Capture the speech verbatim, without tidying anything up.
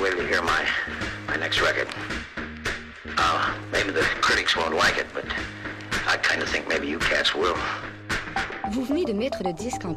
wait till you hear my, my next record. Uh, maybe the critics won't like it, but I kind of think maybe you cats will. Vous venez de mettre le disque en